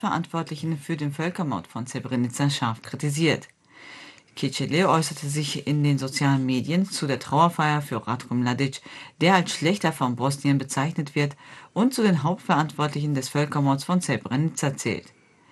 Verantwortlichen für den Völkermord von Srebrenica scharf kritisiert. Kecele äußerte sich in den sozialen Medien zu der Trauerfeier für Ratko Mladic, der als Schlächter von Bosnien bezeichnet wird und zu den Hauptverantwortlichen des Völkermords von Srebrenica zählt.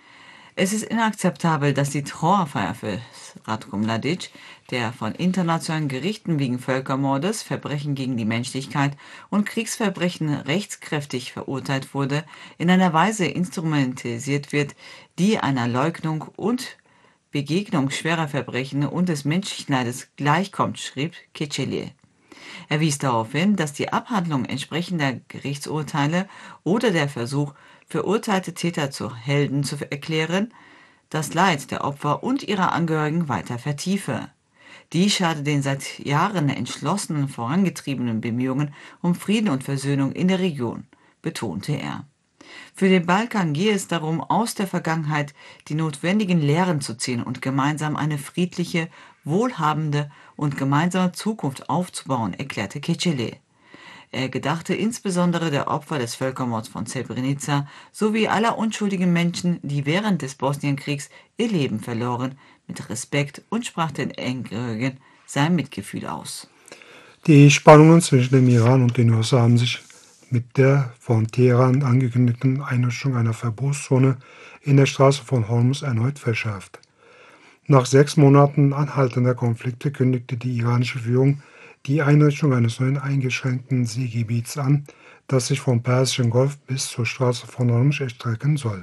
Es ist inakzeptabel, dass die Trauerfeier für Ratko Mladic, der von internationalen Gerichten wegen Völkermordes, Verbrechen gegen die Menschlichkeit und Kriegsverbrechen rechtskräftig verurteilt wurde, in einer Weise instrumentalisiert wird, die einer Leugnung und Begegnung schwerer Verbrechen und des menschlichen Leides gleichkommt, schrieb Kecele. Er wies darauf hin, dass die Abhandlung entsprechender Gerichtsurteile oder der Versuch, verurteilte Täter zu Helden zu erklären, das Leid der Opfer und ihrer Angehörigen weiter vertiefe. Dies schade den seit Jahren entschlossenen vorangetriebenen Bemühungen um Frieden und Versöhnung in der Region, betonte er. Für den Balkan gehe es darum, aus der Vergangenheit die notwendigen Lehren zu ziehen und gemeinsam eine friedliche, wohlhabende und gemeinsame Zukunft aufzubauen, erklärte Kecele. Er gedachte insbesondere der Opfer des Völkermords von Srebrenica sowie aller unschuldigen Menschen, die während des Bosnienkriegs ihr Leben verloren, mit Respekt und sprach den Angehörigen sein Mitgefühl aus. Die Spannungen zwischen dem Iran und den USA haben sich mit der von Teheran angekündigten Einrichtung einer Verbotszone in der Straße von Hormuz erneut verschärft. Nach 6 Monaten anhaltender Konflikte kündigte die iranische Führung die Einrichtung eines neuen eingeschränkten Seegebiets an, das sich vom Persischen Golf bis zur Straße von Hormuz erstrecken soll.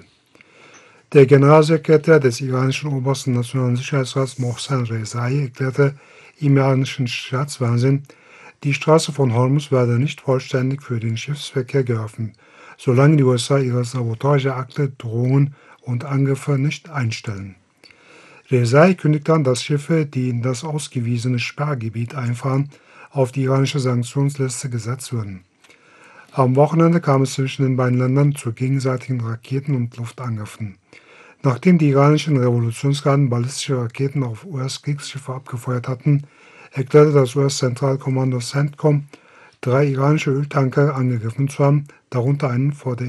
Der Generalsekretär des iranischen obersten Nationalen Sicherheitsrats Mohsen Rezai erklärte im iranischen Staatsfernsehen, die Straße von Hormuz werde nicht vollständig für den Schiffsverkehr geöffnet, solange die USA ihre Sabotageakte, Drohungen und Angriffe nicht einstellen. Rezai kündigte an, dass Schiffe, die in das ausgewiesene Sperrgebiet einfahren, auf die iranische Sanktionsliste gesetzt würden. Am Wochenende kam es zwischen den beiden Ländern zu gegenseitigen Raketen- und Luftangriffen. Nachdem die iranischen Revolutionsgarden ballistische Raketen auf US-Kriegsschiffe abgefeuert hatten, erklärte das US-Zentralkommando CENTCOM, 3 iranische Öltanker angegriffen zu haben, darunter einen vor der